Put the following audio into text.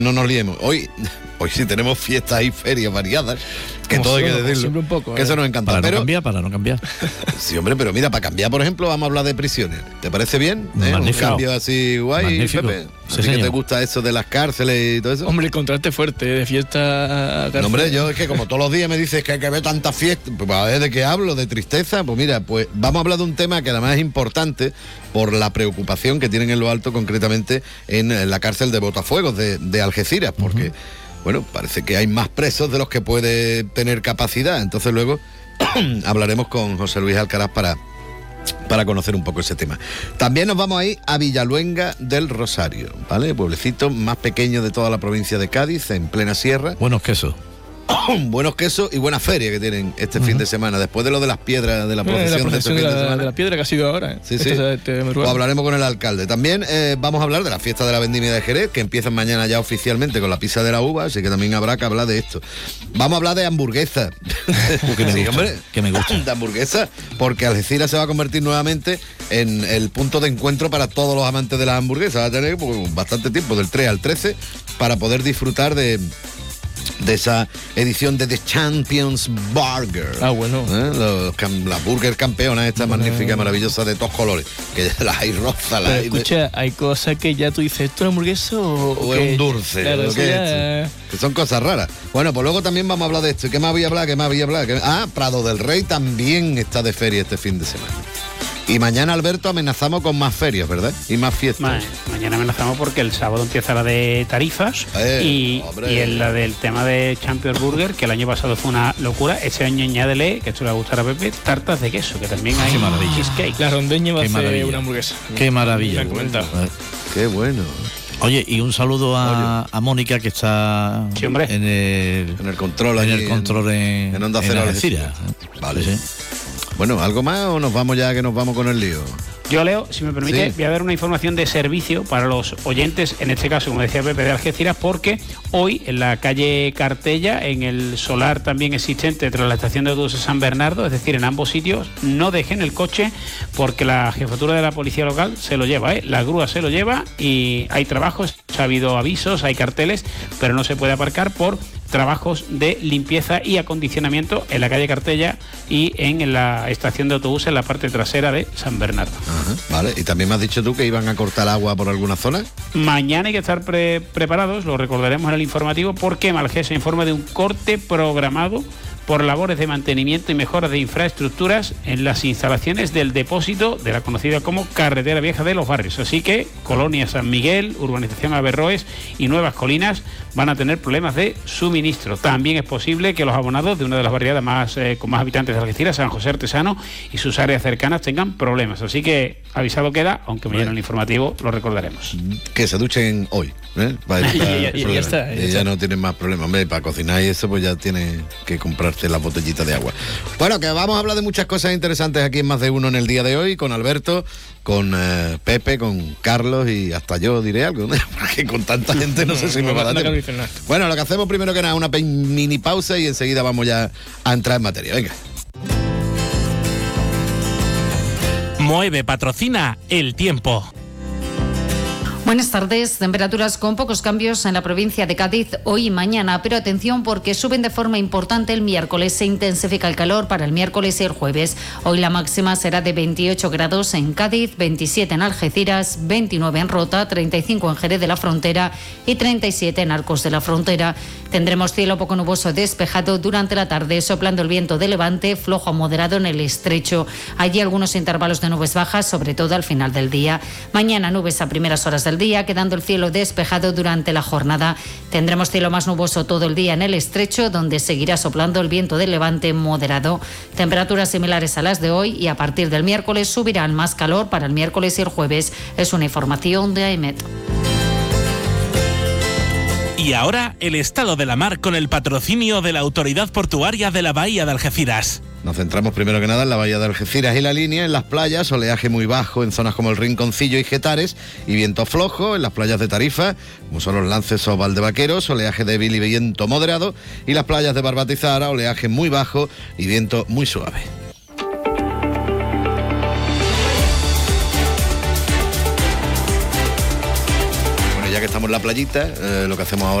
No nos liemos. Hoy sí tenemos fiestas y ferias variadas, que todo hay que decirlo. Siempre un poco, que eso nos encanta. Para no cambiar. Sí, hombre, pero mira, para cambiar, por ejemplo, vamos a hablar de prisiones. ¿Te parece bien? Un cambio así guay, magnífico. Pepe. Sí, ¿Que te gusta eso de las cárceles y todo eso? Hombre, el contraste fuerte de fiesta a No, hombre, yo es que como todos los días me dices que hay que ver tantas fiestas, pues a ver de qué hablo, de tristeza, pues mira, pues vamos a hablar de un tema que además es importante por la preocupación que tienen en lo alto, concretamente en la cárcel de Botafuegos de Algeciras, porque, bueno, parece que hay más presos de los que puede tener capacidad. Entonces luego hablaremos con José Luis Alcaraz para conocer un poco ese tema. También nos vamos a ir a Villaluenga del Rosario, ¿vale? Pueblecito más pequeño de toda la provincia de Cádiz, en plena sierra. Buenos quesos. Buenos quesos y buena feria que tienen este fin de semana, después de lo de las piedras de la procesión de este fin de semana. De la piedra que ha sido ahora. Sí. Pues hablaremos con el alcalde. También vamos a hablar de la fiesta de la Vendimia de Jerez, que empiezan mañana ya oficialmente con la pizza de la uva, así que también habrá que hablar de esto. Vamos a hablar de hamburguesas. Que me gusta. De hamburguesas, porque Algeciras se va a convertir nuevamente en el punto de encuentro para todos los amantes de las hamburguesas. Va a tener bastante tiempo, del 3 al 13, para poder disfrutar de esa edición de The Champions Burger. Bueno. Las burger campeonas, esta magnífica, maravillosa, de todos colores. Que las hay rosas, las hay... Escucha, hay cosas que ya tú dices, ¿esto es hamburguesa o es un dulce? Claro, que son cosas raras. Bueno, pues luego también vamos a hablar de esto. ¿Qué más voy a hablar? Prado del Rey también está de feria este fin de semana. Y mañana, Alberto, amenazamos con más ferias, ¿verdad? Y más fiestas. Mañana amenazamos porque el sábado empieza la de tarifas y la del tema de Champions Burger, que el año pasado fue una locura. Este año añádele, que esto le va a gustar a Pepe, tartas de queso, que también hay. Qué maravilla. Cheesecake. La rondeña va a hacer una hamburguesa. Qué maravilla. Qué bueno. Oye, y un saludo a Mónica, que está en el control en Onda Cero Algeciras. Vale. Sí. Bueno, ¿algo más o nos vamos ya, que nos vamos con el lío? Yo, Leo, si me permite, voy a dar una información de servicio para los oyentes, en este caso, como decía Pepe, de Algeciras, porque hoy en la calle Cartella, en el solar también existente tras la estación de autobuses San Bernardo, es decir, en ambos sitios, no dejen el coche porque la jefatura de la policía local se lo lleva, la grúa se lo lleva y hay trabajos, ha habido avisos, hay carteles, pero no se puede aparcar por trabajos de limpieza y acondicionamiento en la calle Cartella y en la estación de autobús en la parte trasera de San Bernardo. Ajá, vale, y también me has dicho tú que iban a cortar agua por alguna zona. Mañana hay que estar preparados, lo recordaremos en el informativo, porque Malgesa informa de un corte programado por labores de mantenimiento y mejora de infraestructuras en las instalaciones del depósito de la conocida como Carretera Vieja de los Barrios. Así que Colonia San Miguel, Urbanización Averroes y Nuevas Colinas van a tener problemas de suministro. También es posible que los abonados de una de las barriadas con más habitantes de Algeciras, San José Artesano, y sus áreas cercanas tengan problemas. Así que avisado queda, aunque mañana en el informativo lo recordaremos. Que se duchen hoy, ya está. Ya no tienen más problemas. Hombre, para cocinar y eso, pues ya tiene que comprarse las botellitas de agua. Bueno, que vamos a hablar de muchas cosas interesantes aquí en Más de Uno en el día de hoy, con Alberto, con Pepe, con Carlos y hasta yo diré algo, ¿no? Porque con tanta gente no sé si me va a dar tiempo. Bueno, lo que hacemos primero que nada, una mini pausa y enseguida vamos ya a entrar en materia. Venga. Moeve patrocina el tiempo. Buenas tardes. Temperaturas con pocos cambios en la provincia de Cádiz hoy y mañana, pero atención porque suben de forma importante el miércoles. Se intensifica el calor para el miércoles y el jueves. Hoy la máxima será de 28 grados en Cádiz, 27 en Algeciras, 29 en Rota, 35 en Jerez de la Frontera y 37 en Arcos de la Frontera. Tendremos cielo poco nuboso despejado durante la tarde, soplando el viento de levante flojo a moderado en el estrecho. Allí algunos intervalos de nubes bajas, sobre todo al final del día. Mañana nubes a primeras horas del día, quedando el cielo despejado durante la jornada. Tendremos cielo más nuboso todo el día en el estrecho, donde seguirá soplando el viento de levante moderado. Temperaturas similares a las de hoy y a partir del miércoles subirán más calor para el miércoles y el jueves. Es una información de AEMET. Y ahora el estado de la mar con el patrocinio de la Autoridad Portuaria de la Bahía de Algeciras. Nos centramos primero que nada en la bahía de Algeciras y la línea, en las playas, oleaje muy bajo en zonas como el Rinconcillo y Getares y viento flojo en las playas de Tarifa, como son los Lances o Valdevaqueros, oleaje débil y viento moderado, y las playas de Barbate y Zahara, oleaje muy bajo y viento muy suave. que estamos en la playita, lo que hacemos ahora